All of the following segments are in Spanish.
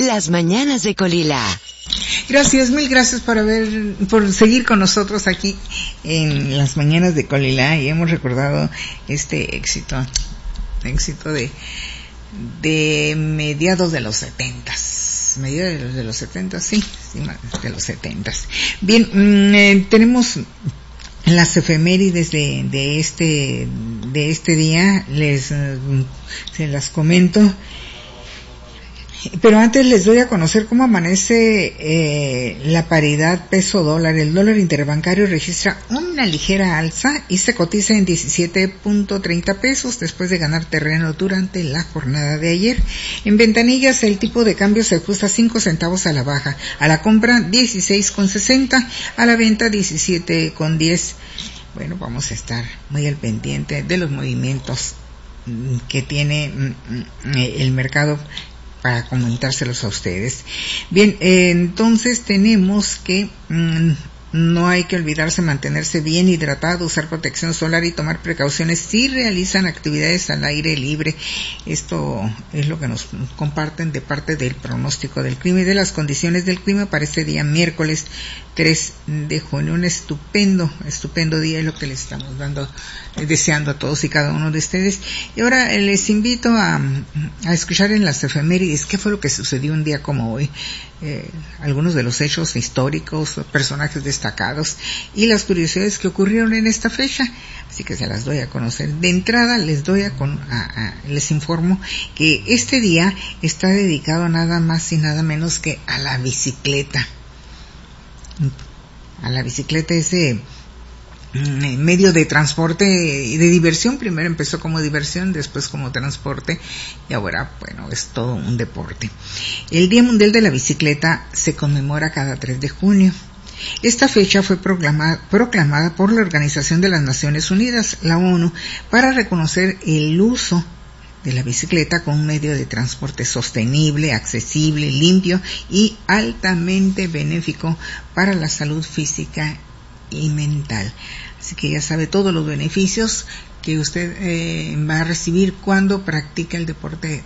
Las mañanas de Colila. Gracias, mil gracias por seguir con nosotros aquí en las mañanas de Colila, y hemos recordado este éxito de mediados de los 70s. Mediados de los 70s, sí, de los 70s. Bien, tenemos las efemérides de este día, se las comento. Pero antes les doy a conocer cómo amanece la paridad peso-dólar. El dólar interbancario registra una ligera alza y se cotiza en 17.30 pesos después de ganar terreno durante la jornada de ayer. En ventanillas el tipo de cambio se ajusta 5 centavos a la baja. A la compra 16.60, a la venta 17.10. Bueno, vamos a estar muy al pendiente de los movimientos que tiene el mercado para comentárselos a ustedes. Bien, entonces tenemos que no hay que olvidarse mantenerse bien hidratado, usar protección solar y tomar precauciones si realizan actividades al aire libre. Esto es lo que nos comparten de parte del pronóstico del clima y de las condiciones del clima para este día miércoles 3 de junio. Un estupendo día es lo que les estamos deseando a todos y cada uno de ustedes. Y ahora les invito a escuchar en las efemérides qué fue lo que sucedió un día como hoy. Algunos de los hechos históricos, personajes destacados y las curiosidades que ocurrieron en esta fecha. Así que se las doy a conocer. De entrada les informo que este día está dedicado nada más y nada menos que a la bicicleta. A la bicicleta, ese medio de transporte y de diversión. Primero empezó como diversión, después como transporte, y ahora, bueno, es todo un deporte. El Día Mundial de la Bicicleta se conmemora cada 3 de junio. Esta fecha fue proclamada por la Organización de las Naciones Unidas, la ONU, para reconocer el uso de la bicicleta como un medio de transporte sostenible, accesible, limpio y altamente benéfico para la salud física y mental. Así que ya sabe todos los beneficios que usted va a recibir cuando practica el deporte,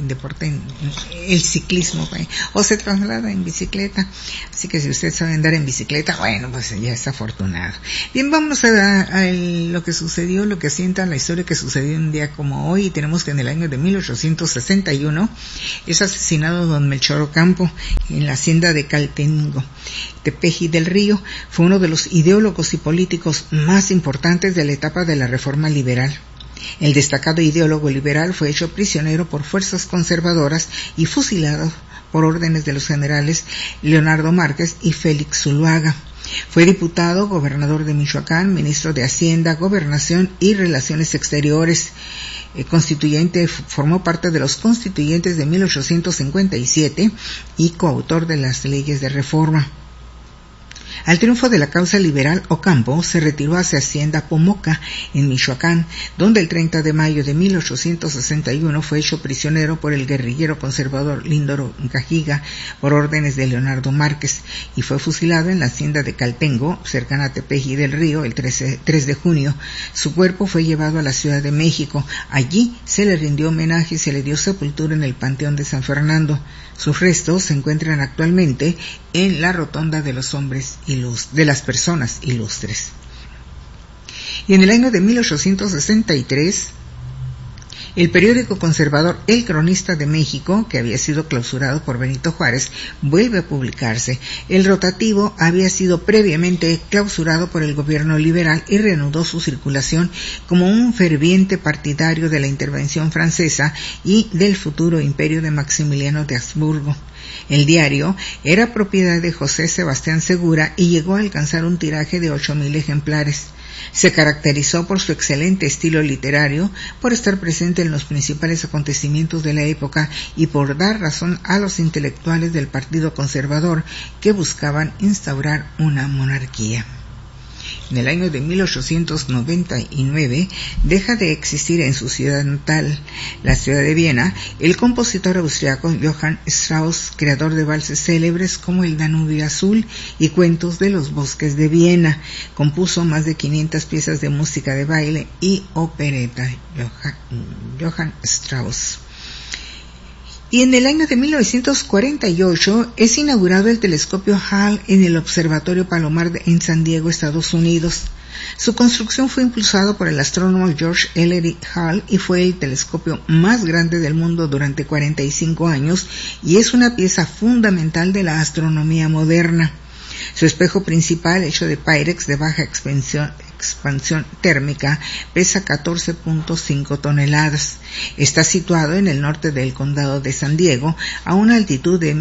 el ciclismo, o se traslada en bicicleta. Así que si usted sabe andar en bicicleta, bueno, pues ya es afortunado. Bien, vamos a lo que sucedió, lo que sienta la historia que sucedió un día como hoy. Y tenemos que en el año de 1861 es asesinado don Melchor Ocampo en la hacienda de Caltengo, Tepeji del Río. Fue uno de los ideólogos y políticos más importantes de la etapa de la Reforma Liberal. El destacado ideólogo liberal fue hecho prisionero por fuerzas conservadoras y fusilado por órdenes de los generales Leonardo Márquez y Félix Zuluaga. Fue diputado, gobernador de Michoacán, ministro de Hacienda, Gobernación y Relaciones Exteriores. Constituyente, formó parte de los constituyentes de 1857 y coautor de las leyes de reforma. Al triunfo de la causa liberal, Ocampo se retiró hacia Hacienda Pomoca, en Michoacán, donde el 30 de mayo de 1861 fue hecho prisionero por el guerrillero conservador Lindoro Cajiga por órdenes de Leonardo Márquez, y fue fusilado en la hacienda de Caltengo, cercana a Tepeji del Río, el 3 de junio. Su cuerpo fue llevado a la Ciudad de México. Allí se le rindió homenaje y se le dio sepultura en el Panteón de San Fernando. Sus restos se encuentran actualmente en la Rotonda de los de las Personas Ilustres. Y en el año de 1863, el periódico conservador El Cronista de México, que había sido clausurado por Benito Juárez, vuelve a publicarse. El rotativo había sido previamente clausurado por el gobierno liberal y reanudó su circulación como un ferviente partidario de la intervención francesa y del futuro imperio de Maximiliano de Habsburgo. El diario era propiedad de José Sebastián Segura y llegó a alcanzar un tiraje de 8,000 ejemplares. Se caracterizó por su excelente estilo literario, por estar presente en los principales acontecimientos de la época y por dar razón a los intelectuales del Partido Conservador que buscaban instaurar una monarquía. En el año de 1899 deja de existir en su ciudad natal, la ciudad de Viena, el compositor austriaco Johann Strauss, creador de valses célebres como El Danubio Azul y Cuentos de los Bosques de Viena. Compuso más de 500 piezas de música de baile y opereta. Johann Strauss. Y en el año de 1948 es inaugurado el telescopio Hall en el Observatorio Palomar en San Diego, Estados Unidos. Su construcción fue impulsada por el astrónomo George Ellery Hall y fue el telescopio más grande del mundo durante 45 años y es una pieza fundamental de la astronomía moderna. Su espejo principal, hecho de Pyrex de baja expansión térmica, pesa 14.5 toneladas. Está situado en el norte del condado de San Diego, a una altitud de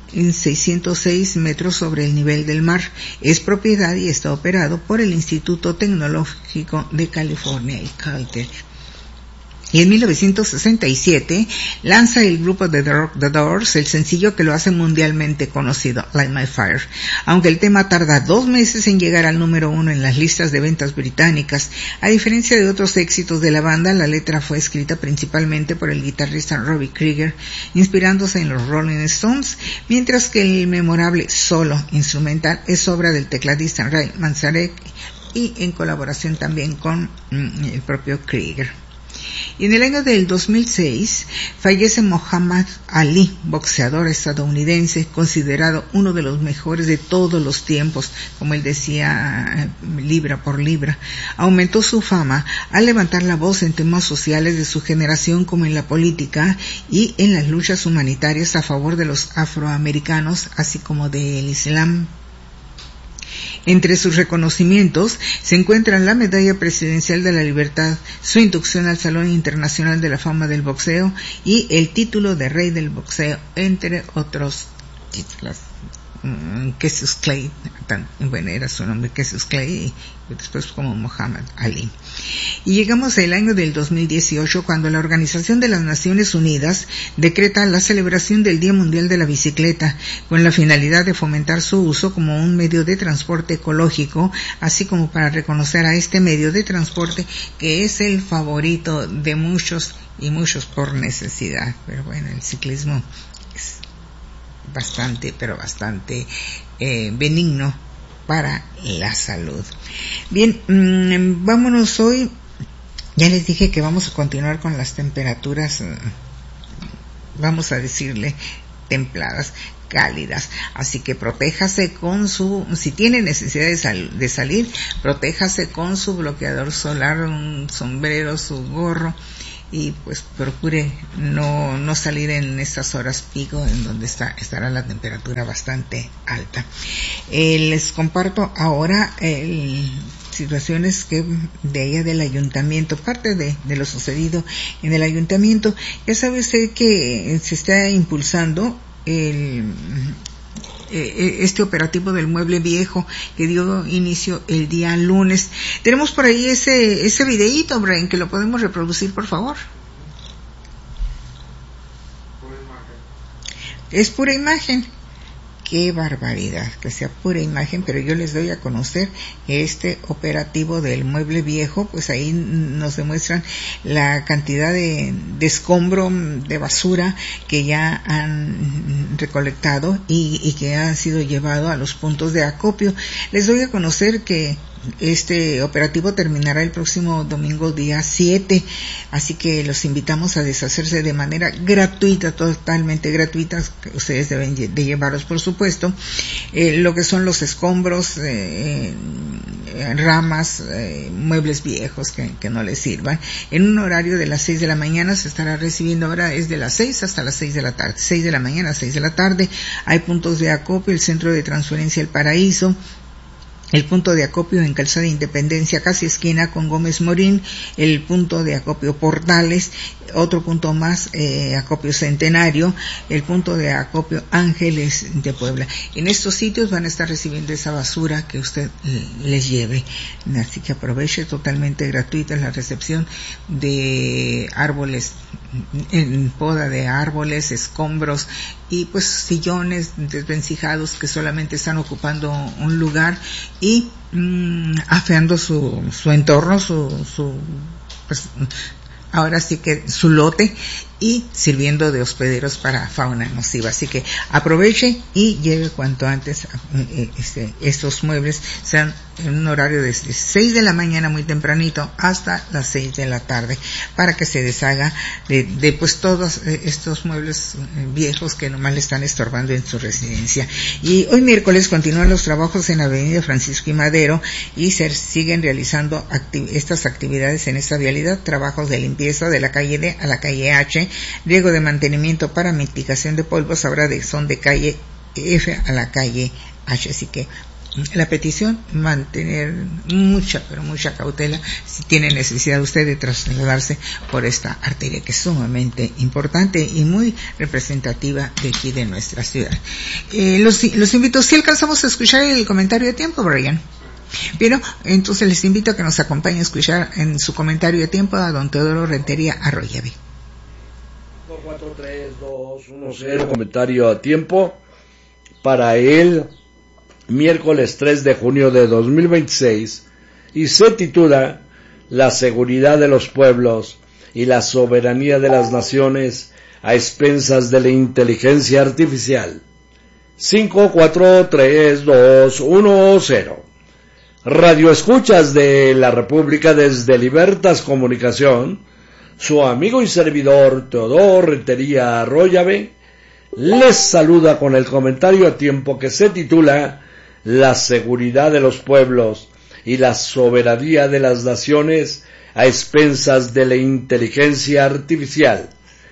1.606 metros sobre el nivel del mar. Es propiedad y está operado por el Instituto Tecnológico de California, el Caltech. Y en 1967 lanza el grupo The Doors el sencillo que lo hace mundialmente conocido, Light My Fire. Aunque el tema tarda 2 meses en llegar al número 1 en las listas de ventas británicas, a diferencia de otros éxitos de la banda, la letra fue escrita principalmente por el guitarrista Robbie Krieger, inspirándose en los Rolling Stones, mientras que el memorable solo instrumental es obra del tecladista Ray Manzarek y en colaboración también con el propio Krieger. Y en el año del 2006 fallece Muhammad Ali, boxeador estadounidense, considerado uno de los mejores de todos los tiempos, como él decía, libra por libra. Aumentó su fama al levantar la voz en temas sociales de su generación, como en la política y en las luchas humanitarias a favor de los afroamericanos, así como del Islam. Entre sus reconocimientos se encuentran la Medalla Presidencial de la Libertad, su inducción al Salón Internacional de la Fama del Boxeo y el título de Rey del Boxeo, entre otros títulos. Cassius Clay, bueno, era su nombre, Cassius Clay, y después como Muhammad Ali. Y llegamos al año del 2018, cuando la Organización de las Naciones Unidas decreta la celebración del Día Mundial de la Bicicleta, con la finalidad de fomentar su uso como un medio de transporte ecológico, así como para reconocer a este medio de transporte que es el favorito de muchos y muchos por necesidad. Pero bueno, el ciclismo es bastante benigno para la salud. Bien, vámonos hoy. Ya les dije que vamos a continuar con las temperaturas, vamos a decirle templadas, cálidas, así que protéjase con si tiene necesidad de salir, protéjase con su bloqueador solar, un sombrero, su gorro, y pues procure no salir en estas horas pico en donde estará la temperatura bastante alta. Les comparto ahora situaciones que de allá del ayuntamiento, parte de lo sucedido en el ayuntamiento. Ya sabe usted que se está impulsando este operativo del mueble viejo que dio inicio el día lunes. Tenemos por ahí ese videíto, Brian, que lo podemos reproducir, por favor. Es pura imagen. Qué barbaridad, que sea pura imagen, pero yo les doy a conocer este operativo del mueble viejo, pues ahí nos demuestran la cantidad de escombro, de basura que ya han recolectado y que ha sido llevado a los puntos de acopio. Les doy a conocer que este operativo terminará el próximo domingo día 7, así que los invitamos a deshacerse de manera gratuita, totalmente gratuita. Ustedes deben de llevaros, por supuesto, lo que son los escombros, ramas, muebles viejos que no les sirvan. En un horario de las 6 de la mañana se estará recibiendo, ahora es de las 6 hasta las 6 de la tarde, 6 de la mañana a 6 de la tarde. Hay puntos de acopio, el Centro de Transferencia El Paraíso, el punto de acopio en Calzada Independencia, casi esquina con Gómez Morín, el punto de acopio Portales, otro punto más, acopio Centenario, el punto de acopio Ángeles de Puebla. En estos sitios van a estar recibiendo esa basura que usted les lleve, así que aproveche, totalmente gratuita la recepción de árboles, en poda de árboles, escombros y pues sillones desvencijados que solamente están ocupando un lugar y afeando su entorno, pues ahora sí que su lote, y sirviendo de hospederos para fauna nociva. Así que aproveche y lleve cuanto antes estos muebles, sean en un horario desde 6 de la mañana muy tempranito hasta las 6 de la tarde, para que se deshaga de pues todos estos muebles viejos que nomás le están estorbando en su residencia. Y hoy miércoles continúan los trabajos en Avenida Francisco y Madero y se siguen realizando estas actividades en esta vialidad: trabajos de limpieza de la calle D a la calle H, riego de mantenimiento para mitigación de polvos, ahora son de calle F a la calle H. Así que la petición, mantener mucha cautela si tiene necesidad usted de trasladarse por esta arteria, que es sumamente importante y muy representativa de aquí de nuestra ciudad. Los invito, si alcanzamos a escuchar el comentario de tiempo, Brian. Pero entonces les invito a que nos acompañen a escuchar en su comentario de tiempo a don Teodoro Rentería Arroyave. 4, 3, 2, 1, 0, comentario a tiempo para el miércoles 3 de junio de 2026 y se titula La seguridad de los pueblos y la soberanía de las naciones a expensas de la inteligencia artificial. 5, 4, 3, 2, 1, 0. Radio escuchas de la República desde Libertas Comunicación, su amigo y servidor Teodoro Rentería Arroyave les saluda con el comentario a tiempo que se titula La seguridad de los pueblos y la soberanía de las naciones a expensas de la inteligencia artificial.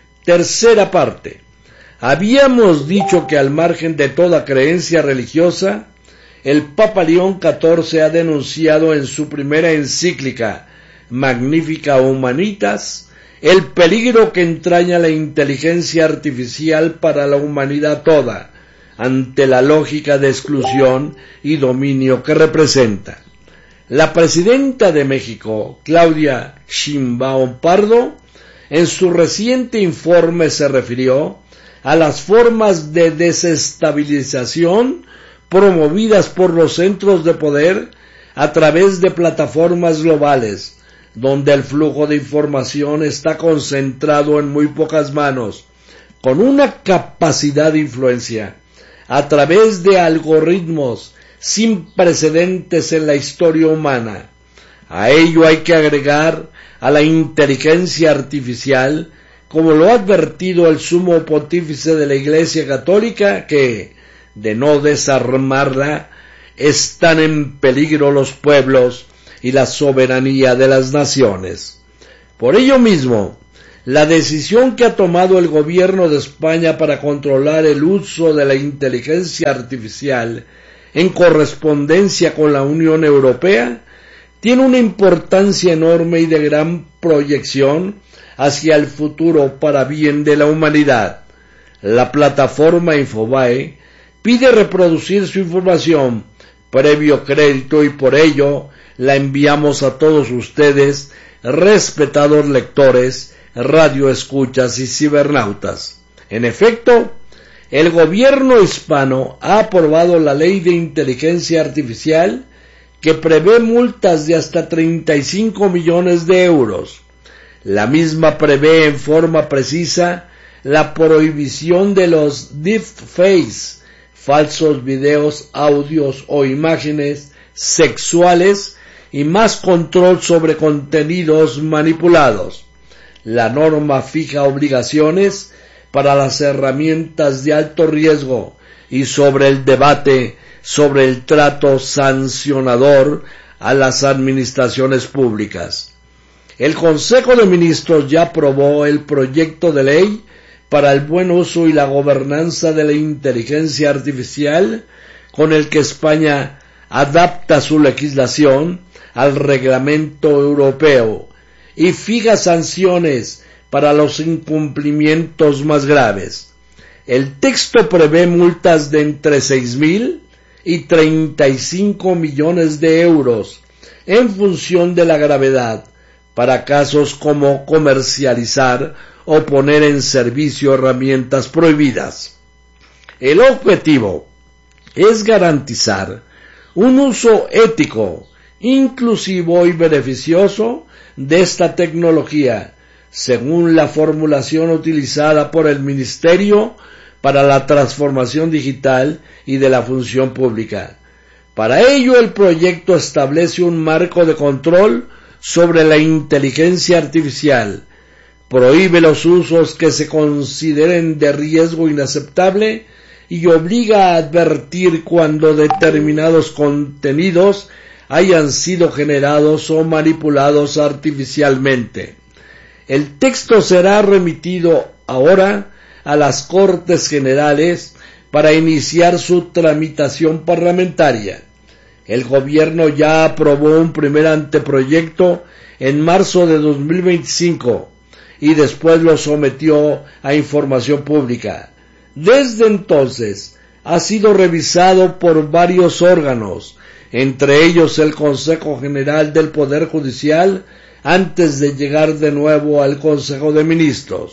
Tercera parte. Habíamos dicho que al margen de toda creencia religiosa, el Papa León XIV ha denunciado en su primera encíclica, Magnificat Humanitas, el peligro que entraña la inteligencia artificial para la humanidad toda, ante la lógica de exclusión y dominio que representa. La presidenta de México, Claudia Sheinbaum Pardo, en su reciente informe se refirió a las formas de desestabilización promovidas por los centros de poder a través de plataformas globales, donde el flujo de información está concentrado en muy pocas manos, con una capacidad de influencia a través de algoritmos sin precedentes en la historia humana. A ello hay que agregar a la inteligencia artificial, como lo ha advertido el sumo pontífice de la Iglesia Católica, que, de no desarmarla, están en peligro los pueblos y la soberanía de las naciones. Por ello mismo, la decisión que ha tomado el gobierno de España para controlar el uso de la inteligencia artificial en correspondencia con la Unión Europea tiene una importancia enorme y de gran proyección hacia el futuro para bien de la humanidad. La plataforma Infobae pide reproducir su información previo crédito y por ello la enviamos a todos ustedes, respetados lectores, radioescuchas y cibernautas. En efecto, el gobierno hispano ha aprobado la Ley de Inteligencia Artificial que prevé multas de hasta 35 millones de euros. La misma prevé en forma precisa la prohibición de los deepfakes, falsos videos, audios o imágenes sexuales y más control sobre contenidos manipulados. La norma fija obligaciones para las herramientas de alto riesgo y sobre el debate sobre el trato sancionador a las administraciones públicas. El Consejo de Ministros ya aprobó el proyecto de ley para el buen uso y la gobernanza de la inteligencia artificial, con el que España adapta su legislación al reglamento europeo y fija sanciones para los incumplimientos más graves. El texto prevé multas de entre 6.000 y 35 millones de euros en función de la gravedad, para casos como comercializar o poner en servicio herramientas prohibidas. El objetivo es garantizar un uso ético, inclusivo y beneficioso de esta tecnología, según la formulación utilizada por el Ministerio para la Transformación Digital y de la Función Pública. Para ello, el proyecto establece un marco de control sobre la inteligencia artificial, prohíbe los usos que se consideren de riesgo inaceptable y obliga a advertir cuando determinados contenidos hayan sido generados o manipulados artificialmente. El texto será remitido ahora a las Cortes Generales para iniciar su tramitación parlamentaria. El gobierno ya aprobó un primer anteproyecto en marzo de 2025 y después lo sometió a información pública. Desde entonces ha sido revisado por varios órganos, entre ellos el Consejo General del Poder Judicial, antes de llegar de nuevo al Consejo de Ministros.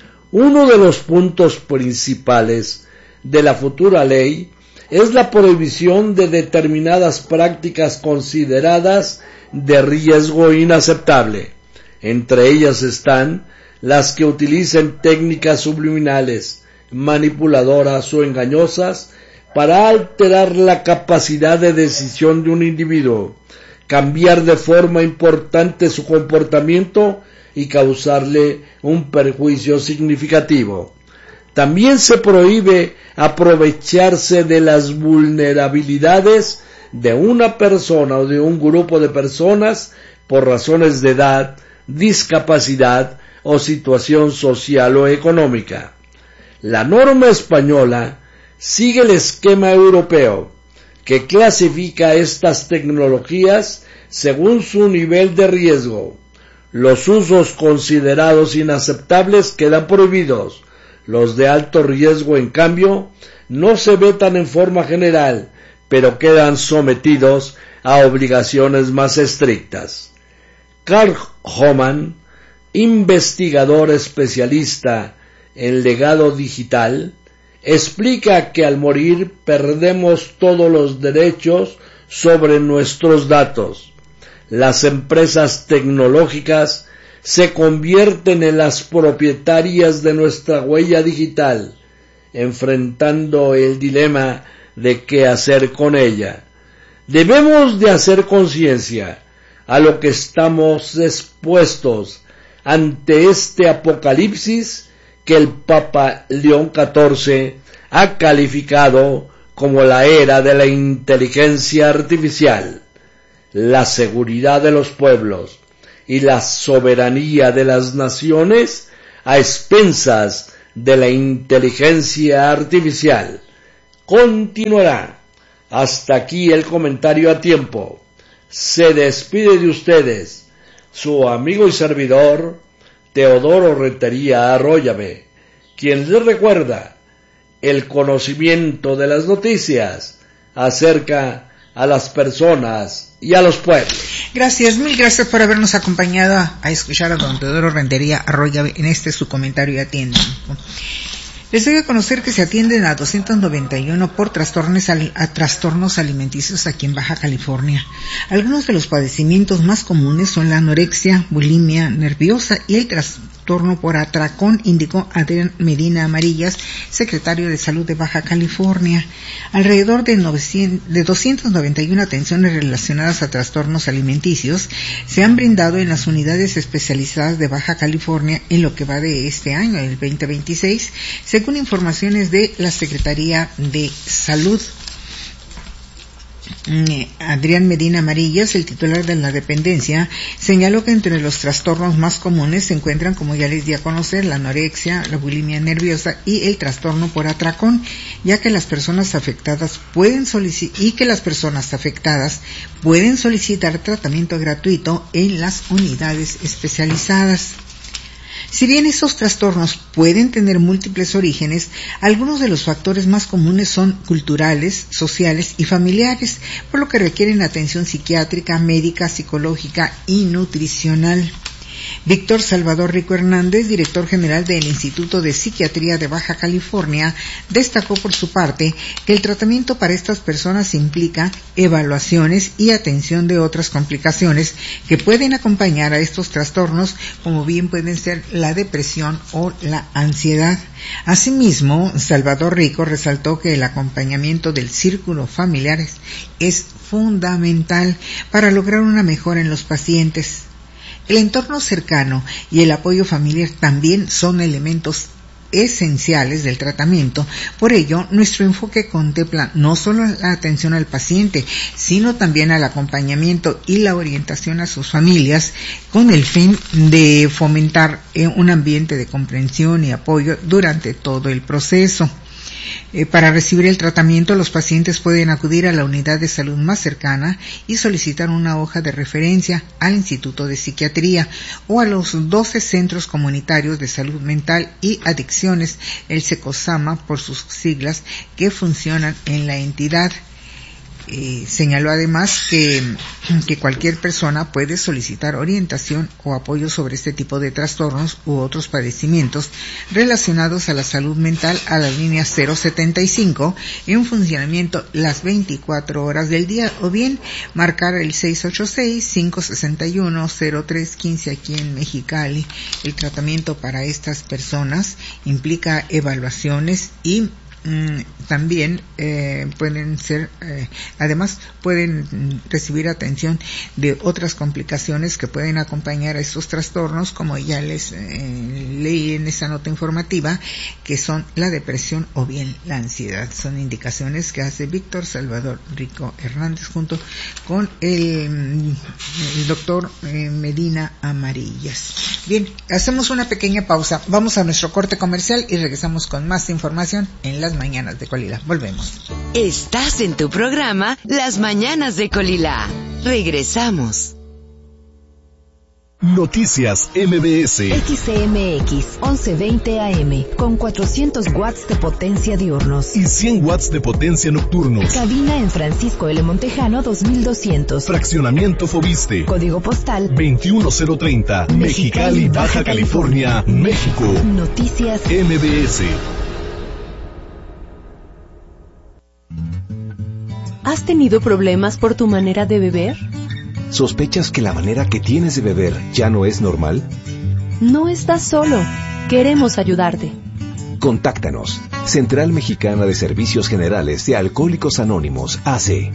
Uno de los puntos principales de la futura ley es la prohibición de determinadas prácticas consideradas de riesgo inaceptable. Entre ellas están las que utilicen técnicas subliminales, manipuladoras o engañosas para alterar la capacidad de decisión de un individuo, cambiar de forma importante su comportamiento y causarle un perjuicio significativo. También se prohíbe aprovecharse de las vulnerabilidades de una persona o de un grupo de personas por razones de edad, discapacidad o situación social o económica. La norma española sigue el esquema europeo, que clasifica estas tecnologías según su nivel de riesgo. Los usos considerados inaceptables quedan prohibidos. Los de alto riesgo, en cambio, no se vetan en forma general, pero quedan sometidos a obligaciones más estrictas. Carl Hohmann, investigador especialista en legado digital, explica que al morir perdemos todos los derechos sobre nuestros datos. Las empresas tecnológicas se convierten en las propietarias de nuestra huella digital, enfrentando el dilema de qué hacer con ella. Debemos de hacer conciencia a lo que estamos expuestos ante este apocalipsis que el Papa León XIV ha calificado como la era de la inteligencia artificial. La seguridad de los pueblos y la soberanía de las naciones a expensas de la inteligencia artificial. Continuará. Hasta aquí el comentario a tiempo. Se despide de ustedes su amigo y servidor Teodoro Rentería Arroyave, quien les recuerda el conocimiento de las noticias acerca a las personas y a los pueblos. Gracias, mil gracias por habernos acompañado a escuchar a don Teodoro Rentería Arroyave en su comentario a tiempo. Les doy a conocer que se atienden a 291 por trastornos alimenticios aquí en Baja California. Algunos de los padecimientos más comunes son la anorexia, bulimia nerviosa y el trastorno por atracón, indicó Adrián Medina Amarillas, secretario de Salud de Baja California. Alrededor de 291 atenciones relacionadas a trastornos alimenticios se han brindado en las unidades especializadas de Baja California en lo que va de este año, el 2026, según informaciones de la Secretaría de Salud. Adrián Medina Amarillas, el titular de la dependencia, señaló que entre los trastornos más comunes se encuentran, como ya les di a conocer, la anorexia, la bulimia nerviosa y el trastorno por atracón, ya que las personas afectadas pueden solicitar tratamiento gratuito en las unidades especializadas. Si bien estos trastornos pueden tener múltiples orígenes, algunos de los factores más comunes son culturales, sociales y familiares, por lo que requieren atención psiquiátrica, médica, psicológica y nutricional. Víctor Salvador Rico Hernández, director general del Instituto de Psiquiatría de Baja California, destacó por su parte que el tratamiento para estas personas implica evaluaciones y atención de otras complicaciones que pueden acompañar a estos trastornos, como bien pueden ser la depresión o la ansiedad. Asimismo, Salvador Rico resaltó que el acompañamiento del círculo familiar es fundamental para lograr una mejora en los pacientes. El entorno cercano y el apoyo familiar también son elementos esenciales del tratamiento. Por ello, nuestro enfoque contempla no solo la atención al paciente, sino también al acompañamiento y la orientación a sus familias, con el fin de fomentar un ambiente de comprensión y apoyo durante todo el proceso. Para recibir el tratamiento, los pacientes pueden acudir a la unidad de salud más cercana y solicitar una hoja de referencia al Instituto de Psiquiatría o a los 12 centros comunitarios de salud mental y adicciones, el SECOSAMA por sus siglas, que funcionan en la entidad. Señaló además que cualquier persona puede solicitar orientación o apoyo sobre este tipo de trastornos u otros padecimientos relacionados a la salud mental a la línea 075 en funcionamiento las 24 horas del día, o bien marcar el 686-561-0315 aquí en Mexicali. El tratamiento para estas personas implica evaluaciones y también pueden ser, además pueden recibir atención de otras complicaciones que pueden acompañar a estos trastornos, como ya les leí en esa nota informativa, que son la depresión o bien la ansiedad. Son indicaciones que hace Víctor Salvador Rico Hernández junto con el doctor Medina Amarillas. Bien, hacemos una pequeña pausa, vamos a nuestro corte comercial y regresamos con más información en las mañanas de Colila. Volvemos. Estás en tu programa Las Mañanas de Colila. Regresamos. Noticias MBS. XCMX 1120 AM con 400 watts de potencia diurnos y 100 watts de potencia nocturnos. Cabina en Francisco L. Montejano 2200. Fraccionamiento Fobiste. Código postal 21030. Mexicali, Baja California, México. Noticias MBS. ¿Has tenido problemas por tu manera de beber? ¿Sospechas que la manera que tienes de beber ya no es normal? No estás solo. Queremos ayudarte. Contáctanos. Central Mexicana de Servicios Generales de Alcohólicos Anónimos, AC,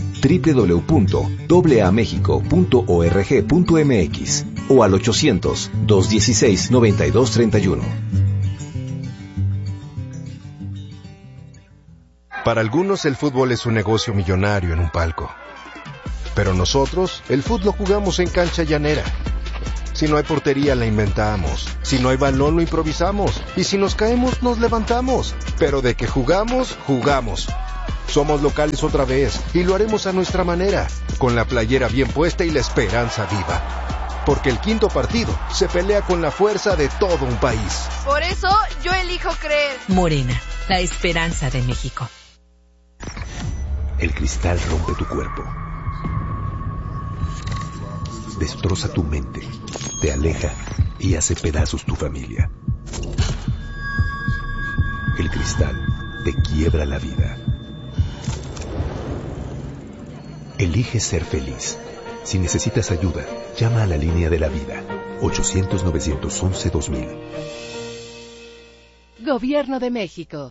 www.aamexico.org.mx o al 800-216-9231. Para algunos el fútbol es un negocio millonario en un palco. Pero nosotros, el fútbol lo jugamos en cancha llanera. Si no hay portería, la inventamos. Si no hay balón, lo improvisamos. Y si nos caemos, nos levantamos. Pero de que jugamos, jugamos. Somos locales otra vez y lo haremos a nuestra manera, con la playera bien puesta y la esperanza viva. Porque el quinto partido se pelea con la fuerza de todo un país. Por eso yo elijo creer. Morena, la esperanza de México. El cristal rompe tu cuerpo, destroza tu mente, te aleja y hace pedazos tu familia. El cristal te quiebra la vida. Elige ser feliz. Si necesitas ayuda, llama a la línea de la vida, 800-911-2000. Gobierno de México.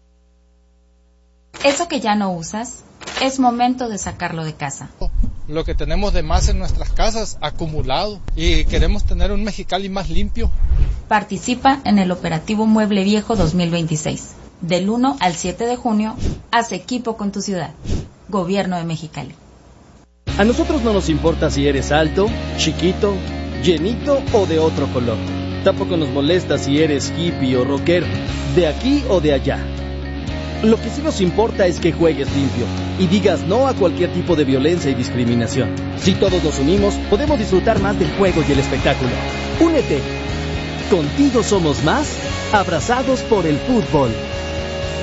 Eso que ya no usas, es momento de sacarlo de casa. Lo que tenemos de más en nuestras casas, acumulado, y queremos tener un Mexicali más limpio. Participa en el Operativo Mueble Viejo 2026. Del 1 al 7 de junio, haz equipo con tu ciudad. Gobierno de Mexicali. A nosotros no nos importa si eres alto, chiquito, llenito o de otro color. Tampoco nos molesta si eres hippie o rockero, de aquí o de allá. Lo que sí nos importa es que juegues limpio y digas no a cualquier tipo de violencia y discriminación. Si todos nos unimos, podemos disfrutar más del juego y el espectáculo. Únete. Contigo somos más, abrazados por el fútbol.